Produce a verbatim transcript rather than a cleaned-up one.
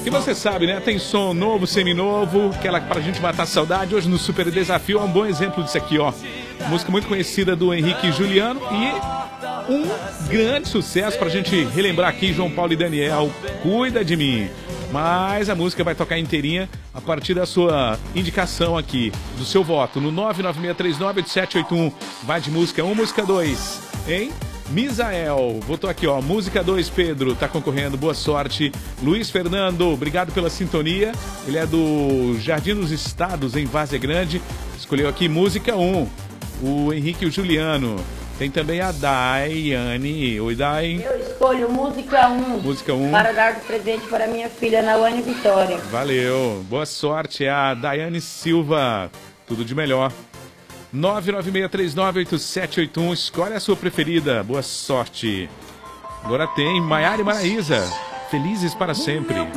E você sabe, né? Tem som novo, seminovo, aquela pra gente matar a saudade. Hoje no Super Desafio é um bom exemplo disso aqui, ó. Música muito conhecida do Henrique e Juliano e um grande sucesso pra gente relembrar aqui, João Paulo e Daniel, Cuida de Mim. Mas a música vai tocar inteirinha a partir da sua indicação aqui, do seu voto, no nove nove seis três nove oito sete oito um. Vai de música um, música dois, hein? Misael, votou aqui, ó, música dois, Pedro, tá concorrendo, boa sorte. Luiz Fernando, obrigado pela sintonia, ele é do Jardim dos Estados, em Várzea Grande, escolheu aqui música um, o Henrique e o Juliano. Tem também a Daiane. Oi, Dai. Eu escolho música um. Música um. Para dar de presente para minha filha, Nauane Vitória. Valeu. Boa sorte. É a Daiane Silva. Tudo de melhor. nove nove seis três nove oito sete oito um. Escolhe a sua preferida. Boa sorte. Agora tem Maiara e Maraísa. Felizes para sempre.